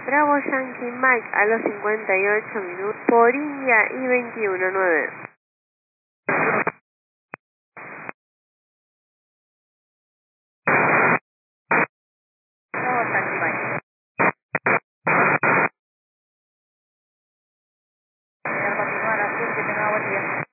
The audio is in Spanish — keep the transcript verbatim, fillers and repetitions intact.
Bravo Yankee Mike a los cincuenta y ocho minutos por India y veintiuno nueve. Bravo Yankee Mike. Señor, continuar así, que tenga buen día.